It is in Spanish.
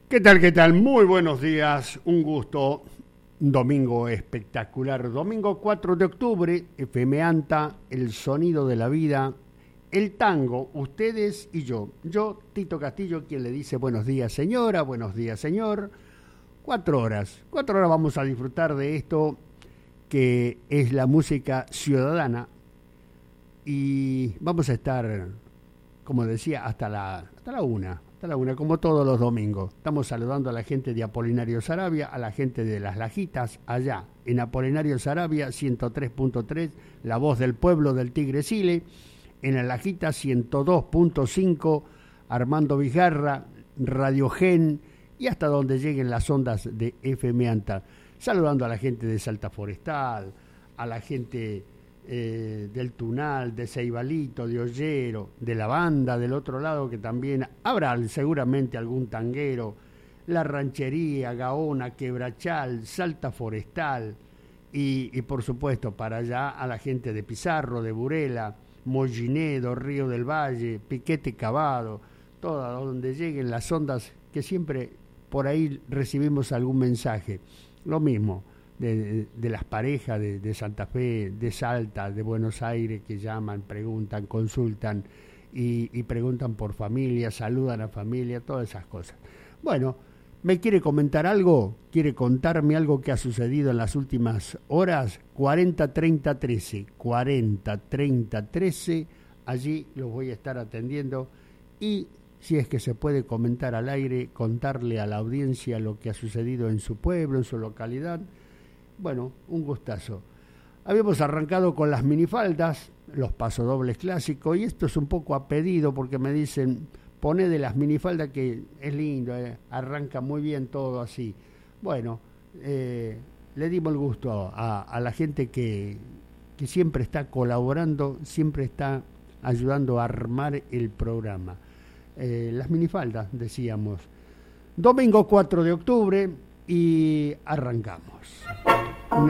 ¿Qué tal? ¿Qué tal? Muy buenos días, un gusto, un domingo espectacular, domingo 4 de octubre, FM Anta, el sonido de la vida, el tango, ustedes y yo. Yo, Tito Castillo, quien le dice buenos días señora, buenos días señor. 4 horas vamos a disfrutar de esto que es la música ciudadana y vamos a estar, como decía, hasta la una. Hasta la una, como todos los domingos. Estamos saludando a la gente de Apolinario Saravia, a la gente de Las Lajitas, allá en Apolinario Saravia, 103.3, la voz del pueblo del Tigre Sile. En Las Lajitas, 102.5, Armando Vijarra, Radio Gen, y hasta donde lleguen las ondas de FM Anta. Saludando a la gente de Salta Forestal, a la gente del Tunal, de Ceibalito, de Ollero, de la banda del otro lado, que también habrá seguramente algún tanguero, La Ranchería, Gaona, Quebrachal, Salta Forestal, y por supuesto para allá a la gente de Pizarro, de Burela, Mollinedo, Río del Valle, Piquete Cavado, todo donde lleguen las ondas, que siempre por ahí recibimos algún mensaje. Lo mismo de las parejas de Santa Fe, de Salta, de Buenos Aires, que llaman, preguntan, consultan y preguntan por familia, saludan a familia, todas esas cosas. Bueno, ¿me quiere comentar algo? ¿Quiere contarme algo que ha sucedido en las últimas horas? 40 30 13, 40 30 13, allí los voy a estar atendiendo y si es que se puede comentar al aire, contarle a la audiencia lo que ha sucedido en su pueblo, en su localidad. Bueno, un gustazo. Habíamos arrancado con las minifaldas, los pasodobles clásicos, y esto es un poco a pedido porque me dicen, poné de las minifaldas que es lindo, arranca muy bien todo así. Bueno, le dimos el gusto a la gente que siempre está colaborando, siempre está ayudando a armar el programa. Las minifaldas, decíamos. Domingo 4 de octubre y arrancamos.